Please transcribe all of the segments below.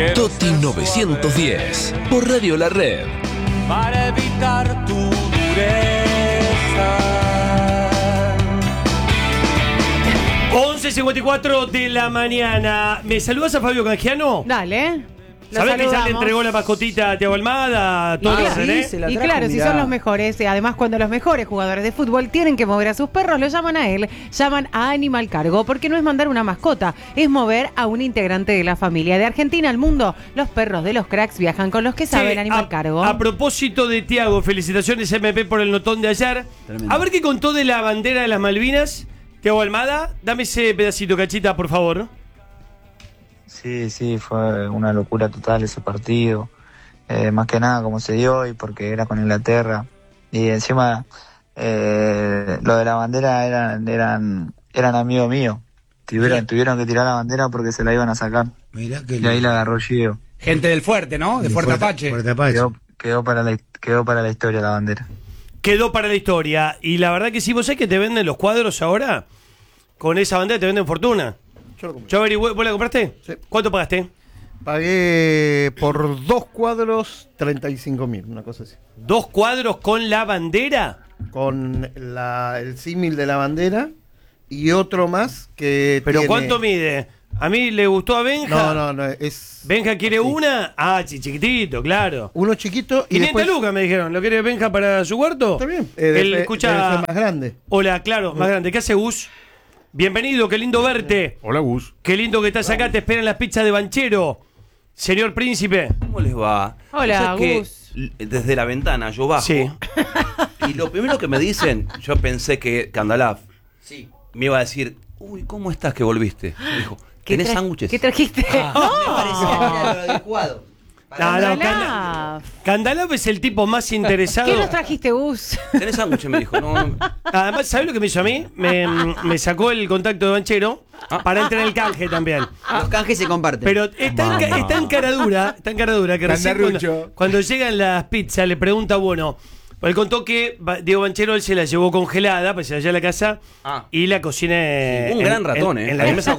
Toti 910 por Radio La Red. Para evitar tu dureza. 11:54 de la mañana. ¿Me saludas a Fabio Canjiano? Dale. ¿Sabés que ya le entregó la mascotita a Thiago Almada? Y claro, si son los mejores, además cuando los mejores jugadores de fútbol tienen que mover a sus perros, lo llaman a él, llaman a Animal Cargo, porque no es mandar una mascota, es mover a un integrante de la familia. De Argentina al mundo, los perros de los cracks viajan con los que saben. Animal Cargo. A propósito de Thiago, felicitaciones MP por el notón de ayer. Tremendo. A ver qué contó de la bandera de las Malvinas. Thiago Almada, dame ese pedacito, Cachita, por favor. Sí, fue una locura total ese partido, más que nada como se dio y porque era con Inglaterra y encima lo de la bandera eran amigos míos, tuvieron que tirar la bandera porque se la iban a sacar. Mirá que y ahí la agarró Gio. Gente del Fuerte, ¿no? De Fuerte Apache. Quedó para la historia la bandera. Quedó para la historia. Y la verdad que sí, vos sabés que te venden los cuadros ahora, con esa bandera te venden fortuna. Yo averigüé, ¿vos la compraste? Sí. ¿Cuánto pagaste? Pagué por 2 cuadros 35.000, una cosa así. ¿2 cuadros con la bandera? Con el símil de la bandera y otro más que ¿Pero tiene... cuánto mide? A mí le gustó a Benja. No, es... ¿Benja quiere así. Una? Ah, chiquitito, claro. Uno chiquito y 500 después... lucas me dijeron. ¿Lo quiere Benja para su huerto? Está bien. Él escucha... debe ser más grande. Hola, claro, más grande. ¿Qué hace Gus? Bienvenido, qué lindo verte. Hola, Gus. Qué lindo que estás acá, te esperan las pizzas de Banchero. Señor Príncipe. ¿Cómo les va? Hola, O sea Gus. Desde la ventana yo bajo. Sí. Y lo primero que me dicen, yo pensé que Candalaf me iba a decir, uy, ¿cómo estás que volviste? Me dijo, ¿tenés sándwiches? ¿Qué trajiste? Me parecía lo adecuado. Candalaf es el tipo más interesado. ¿Qué nos trajiste, Gus? ¿Tenés sándwiches? Me dijo. No. Además, ¿sabes lo que me hizo a mí? Me sacó el contacto de Banchero para entrar en el canje también. Los canjes se comparten. Pero está en cara dura que recién cuando llegan las pizzas le pregunta, bueno, él contó que Diego Banchero él se la llevó congelada, pues se la llevó a la casa y la cocina. Un gran ratón, en la mesa.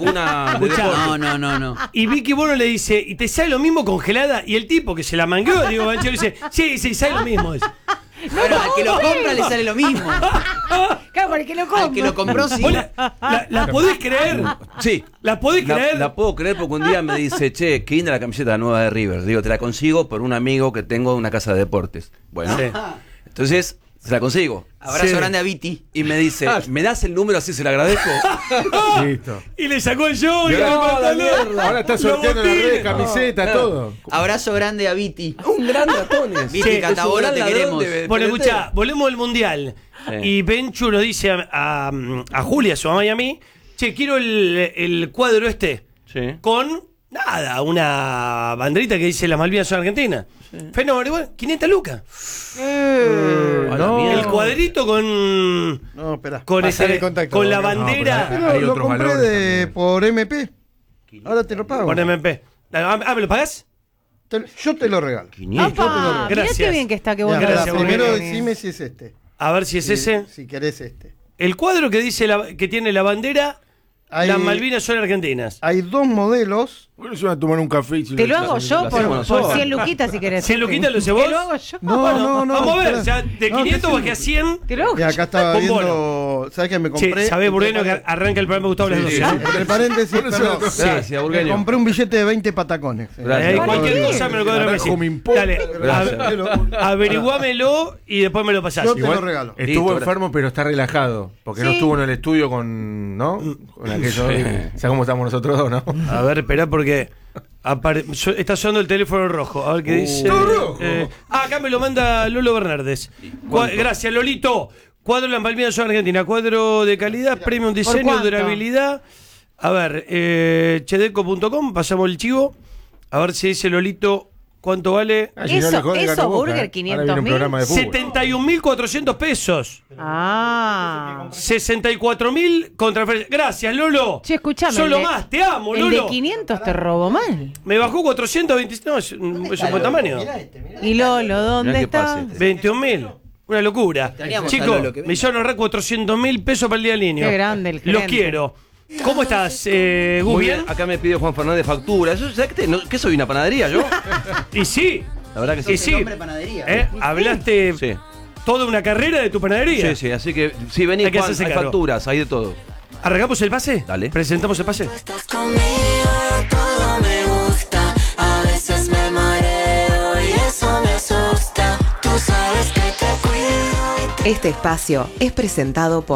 No. Y Vicky Bono le dice, ¿y te sale lo mismo congelada? Y el tipo que se la mangueó, Diego Banchero, dice, sí, sale lo mismo. Bueno, al que lo compra le sale lo mismo. Claro, para el que lo compra. Al que lo compró, sí. ¿La podés creer? Sí. ¿La podés creer? La puedo creer porque un día me dice, che, qué linda la camiseta nueva de River. Digo, te la consigo por un amigo que tengo en una casa de deportes. Bueno, sí. Entonces, se la consigo. Abrazo grande a Viti. Y me dice, ¿me das el número así se lo agradezco? Listo. Y le sacó el show. Ahora está sorteando en la red, camiseta, todo. Abrazo grande a Viti. Un gran ratón. Viti, Catabola, te queremos. Bueno, escuchá, volvemos al Mundial. Sí. Y Benchu nos dice a Julia, su mamá y a mí, che, quiero el cuadro con, nada, una banderita que dice las Malvinas son Argentina. Sí. Fenómeno, igual, 500 lucas. El cuadrito con... No, espera. Con la bandera. Pero lo compré por MP. Ahora te lo pago. Por MP. ¿Me lo pagás? Yo te lo regalo. Opa, gracias. Mirá qué bien que está, qué bueno. Gracias. Primero decime si es este. A ver si es ese. Si querés este. El cuadro que dice que tiene la bandera, las Malvinas son argentinas. Hay 2 modelos. Bueno, se van a tomar un café. Te lo hago yo por 100 luquitas si querés. 100 luquitas lo sé vos. Te lo hago yo. No. Vamos a ver, o sea, de 500 bajé a 100. Te lo hago yo. Y acá estaba viendo. ¿Sabes qué me compré? ¿Sabés, Burgueno, que arranca el programa Gustavo las 12? Entre paréntesis, Gracias, Burgueno. me compré un billete de 20 patacones. Cualquier cosa me lo cuadro Messi. Dale, averiguámelo y después me lo pasás. Yo te lo regalo. Estuvo enfermo, pero está relajado. Porque no estuvo en el estudio con. ¿No? Con aquello. O sea, cómo estamos nosotros dos, ¿no? A ver, esperá porque. Está sonando el teléfono rojo. A ver qué dice. Acá me lo manda Lolo Bernardes. Gracias, Lolito. Cuadro de las Malvinas son Argentina. Cuadro de calidad, premium diseño, durabilidad. A ver, chedeco.com, pasamos el chivo. A ver si dice Lolito cuánto vale. Eso, Burger, 500.000. 71.400 pesos. 64.000 con transferencia. Gracias, Lolo. Che, escuchame. Solo más, te amo, Lolo. El de 500 te robó mal. Me bajó 425. No, es un buen tamaño. Y Lolo, ¿dónde está? 21.000. Una locura. Chicos, me hicieron ahorrar 400.000 pesos para el día del niño. Qué grande el gerente. Los quiero. ¿Cómo estás, Gus? Muy ¿Bien? bien. Acá me pidió Juan Fernández factura. ¿Qué soy, una panadería yo? Y sí. La verdad que sí. Y sí. Hombre, panadería. Hablaste Sí. toda una carrera de tu panadería. Sí, sí, así que si venís, Hay que Juan, hacerse hay cargo. facturas, hay de todo. ¿Arrancamos el pase? Dale. ¿Presentamos el pase? Estás conmigo, todo me gusta. A veces me mareo y eso me asusta. Tú sabes que te cuido. Este espacio es presentado por